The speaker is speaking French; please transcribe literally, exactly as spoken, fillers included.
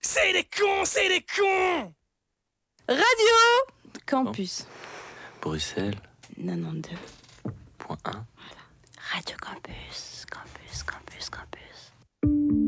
C'est des cons, c'est des cons. Radio Campus Bruxelles quatre-vingt-douze point un.